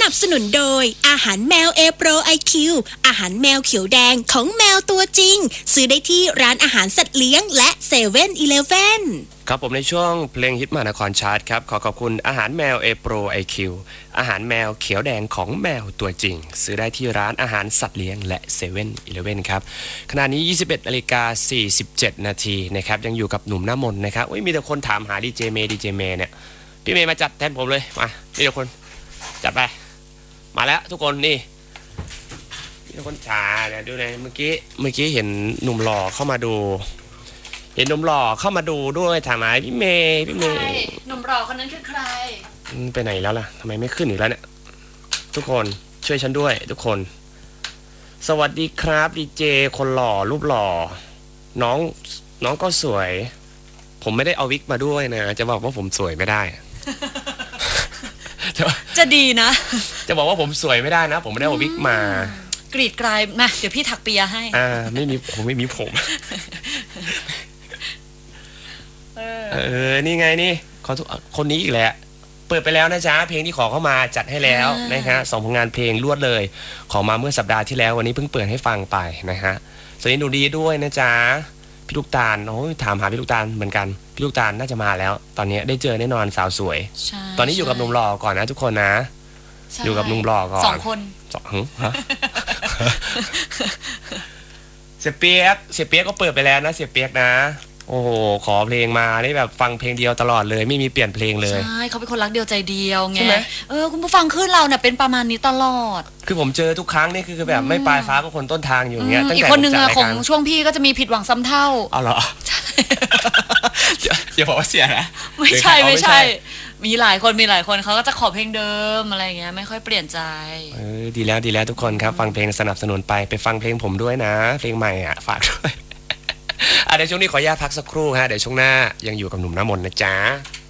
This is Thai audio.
นับสนุนโดยอาหารแมวเอโปรไอคิวอาหารแมวเขียวแดงของแมวตัวจริงซื้อได้ที่ร้านอาหารสัตว์เลี้ยงและเซเว่นอีเลฟเว่นครับผมในช่วงเพลงฮิตมหานครชาร์ตครับขอขอบคุณอาหารแมวเอโปรไอคิวอาหารแมวเขียวแดงของแมวตัวจริงซื้อได้ที่ร้านอาหารสัตว์เลี้ยงและเซเว่นอีเลฟเว่นครับขณะนี้ 21:47 นาทีนะครับยังอยู่กับหนุ่มหน้ามนนะครับมีแต่คนถามหาดีเจเมย์เนี่ยพี่เมย์มาจัดแทนผมเลยมามีแต่คนจัดไปมาแล้วทุกคนนี่มีแต่คนจ๋าเนี่ยดูเลยเมื่อกี้เห็นหนุ่มหล่อเข้ามาดูเห็นหนุ่มหล่อเข้ามาดูด้วยถามหาพี่เมย์หนุ่มหล่อคนนั้นคือใครไปไหนแล้วล่ะทำไมไม่ขึ้นอีกแล้วเนี่ยทุกคนช่วยฉันด้วยทุกคนสวัสดีครับดีเจคนหล่อรูปหล่อน้องก็สวยผมไม่ได้เอาวิกมาด้วยนะจะบอกว่าผมสวยไม่ได้จะดีนะจะบอกว่าผมสวยไม่ได้นะผมไม่ได้เอาวิกมากรีดกลายมาเดี๋ยวพี่ถักเปียให้ไม่มีผมนี่ไงนี่คนนี้อีกแหละเปิดไปแล้วนะจ๊ะเพลงที่ขอเข้ามาจัดให้แล้วนะฮะ2 ผลงานเพลงรวดเลยขอมาเมื่อสัปดาห์ที่แล้ววันนี้เพิ่งเปิดให้ฟังไปนะฮะสวัสดีหนูดีด้วยนะจ๊ะพี่ลูกตาลถามหาพี่ลูกตาลเหมือนกันพี่ลูกตาลน่าจะมาแล้วตอนนี้ได้เจอแน่นอนสาวสวยตอนนี้อยู่กับหนุ่มหล่อก่อนนะทุกคนนะอยู่กับหนุ่มหล่อก่อน 2 คนเสียเปียกก็เปิดไปแล้วนะเสียเปียกนะโอ้โหขอเพลงมาได้แบบฟังเพลงเดียวตลอดเลยไม่มีเปลี่ยนเพลงเลยใช่เขาเป็นคนรักเดียวใจเดียวไงคุณผู้ฟังขึ้นเราเนี่ยเป็นประมาณนี้ตลอดคือผมเจอทุกครั้งนี่คือแบบไม่ปลายฟ้าก็คนต้นทางอยู่อย่างเงี้ยอีกคนนึงอะของช่วงพี่ก็จะมีผิดหวังซ้ำเท่าเอาเหรออย่าบอกว่าเสียนะไม่ใช่มีหลายคนเขาก็จะขอเพลงเดิมอะไรเงี้ยไม่ค่อยเปลี่ยนใจดีแล้วทุกคนครับฟังเพลงสนับสนุนไปฟังเพลงผมด้วยนะเพลงใหม่อ่ะฝากด้วยเดี๋ยวช่วงนี้ขออนุญาตพักสักครู่ฮะเดี๋ยวช่วงหน้ายังอยู่กับหนุ่มน้ำมนต์นะจ๊ะ